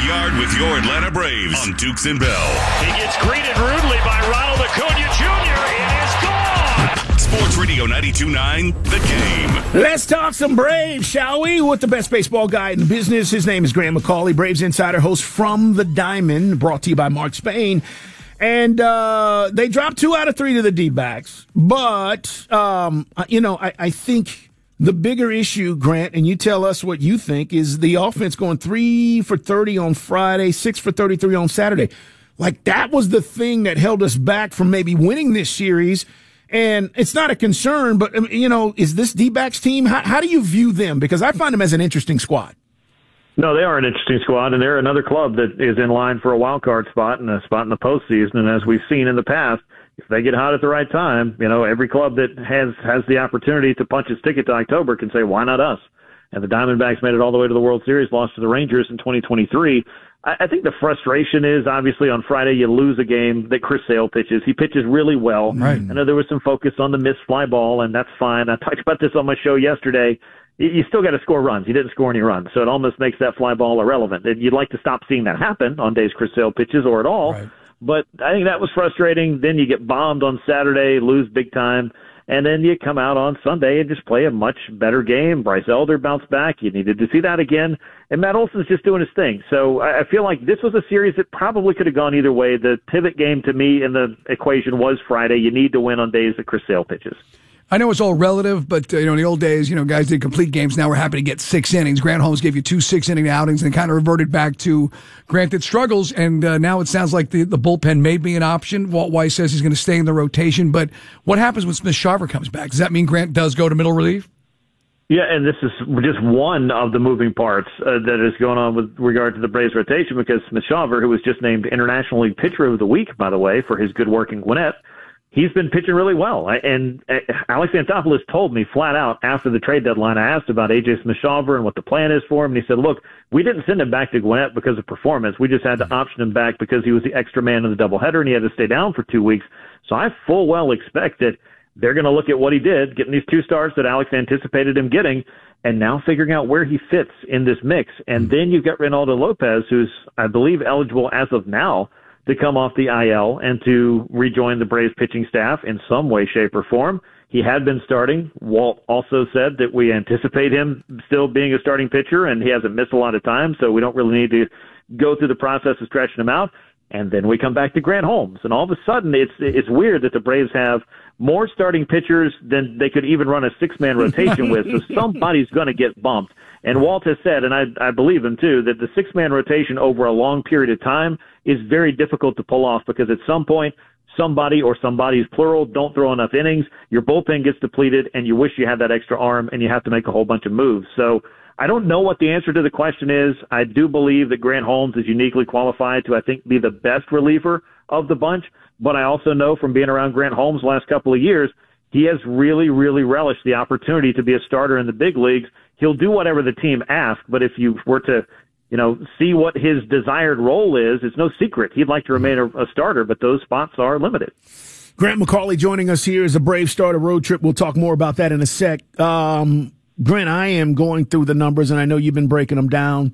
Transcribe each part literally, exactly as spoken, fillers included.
yard with your Atlanta Braves on Dukes and Bell. He gets greeted rudely by Ronald Acuna Junior It is gone! Sports Radio ninety-two point nine, The Game. Let's talk some Braves, shall we? With the best baseball guy in the business. His name is Grant McAuley, Braves Insider host from the Diamond, brought to you by Mark Spain. And uh, they dropped two out of three to the D-backs. But, um, you know, I, I think the bigger issue, Grant, and you tell us what you think, is the offense going three for thirty on Friday, six for thirty-three on Saturday. Like, that was the thing that held us back from maybe winning this series. And it's not a concern, but, you know, is this D-backs team, how, how do you view them? Because I find them as an interesting squad. No, they are an interesting squad, and they're another club that is in line for a wild card spot and a spot in the postseason. And as we've seen in the past, if they get hot at the right time, you know, every club that has has the opportunity to punch its ticket to October can say, why not us? And the Diamondbacks made it all the way to the World Series, lost to the Rangers in twenty twenty-three. I, I think the frustration is, obviously, on Friday you lose a game that Chris Sale pitches. He pitches really well. Right. I know there was some focus on the missed fly ball, and that's fine. I talked about this on my show yesterday. You still got to score runs. He didn't score any runs, so it almost makes that fly ball irrelevant. And you'd like to stop seeing that happen on days Chris Sale pitches or at all. Right. But I think that was frustrating. Then you get bombed on Saturday, lose big time, and then you come out on Sunday and just play a much better game. Bryce Elder bounced back. You needed to see that again. And Matt Olson's just doing his thing. So I feel like this was a series that probably could have gone either way. The pivot game to me in the equation was Friday. You need to win on days that Chris Sale pitches. I know it's all relative, but uh, you know, in the old days, you know, guys did complete games. Now we're happy to get six innings. Grant Holmes gave you two six-inning outings and kind of reverted back to granted struggles, and uh, now it sounds like the, the bullpen may be an option. Walt Weiss says he's going to stay in the rotation, but what happens when Smith-Shawver comes back? Does that mean Grant does go to middle relief? Yeah, and this is just one of the moving parts uh, that is going on with regard to the Braves rotation, because Smith-Shawver, who was just named International League Pitcher of the Week, by the way, for his good work in Gwinnett, he's been pitching really well. And Alex Anthopoulos told me flat out after the trade deadline, I asked about A J Smith-Shawver and what the plan is for him. And he said, look, we didn't send him back to Gwinnett because of performance. We just had to option him back because he was the extra man in the doubleheader and he had to stay down for two weeks. So I full well expect that they're going to look at what he did, getting these two starts that Alex anticipated him getting, and now figuring out where he fits in this mix. And then you've got Reynaldo Lopez, who's, I believe, eligible as of now to come off the I L and to rejoin the Braves pitching staff in some way, shape, or form. He had been starting. Walt also said that we anticipate him still being a starting pitcher, and he hasn't missed a lot of time, so we don't really need to go through the process of stretching him out. And then we come back to Grant Holmes, and all of a sudden it's it's weird that the Braves have more starting pitchers than they could even run a six-man rotation with, so somebody's going to get bumped. And Walt has said, and I, I believe him too, that the six-man rotation over a long period of time is very difficult to pull off, because at some point, somebody or somebody's plural don't throw enough innings, your bullpen gets depleted, and you wish you had that extra arm, and you have to make a whole bunch of moves. So I don't know what the answer to the question is. I do believe that Grant Holmes is uniquely qualified to, I think, be the best reliever of the bunch, but I also know from being around Grant Holmes the last couple of years, he has really, really relished the opportunity to be a starter in the big leagues. He'll do whatever the team asks, but if you were to, you know, see what his desired role is, it's no secret. He'd like to remain a, a starter, but those spots are limited. Grant McAuley joining us here as a Brave Starter Road Trip. We'll talk more about that in a sec. Um, Grant, I am going through the numbers, and I know you've been breaking them down.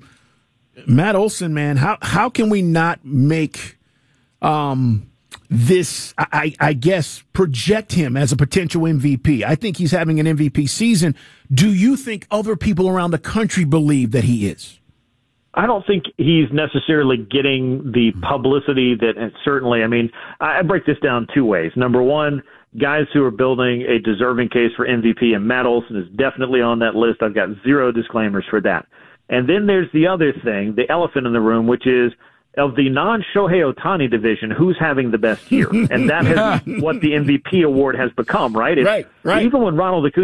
Matt Olson, man, how how can we not make um, this, I, I guess, project him as a potential M V P? I think he's having an M V P season. Do you think other people around the country believe that he is? I don't think he's necessarily getting the publicity that, and certainly, I mean, I break this down two ways. Number one, guys who are building a deserving case for M V P, and Matt Olson is definitely on that list. I've got zero disclaimers for that. And then there's the other thing, the elephant in the room, which is, of the non-Shohei Ohtani division, who's having the best year? And that is what the M V P award has become, right? It's, right, right. Even when Ronald Acuna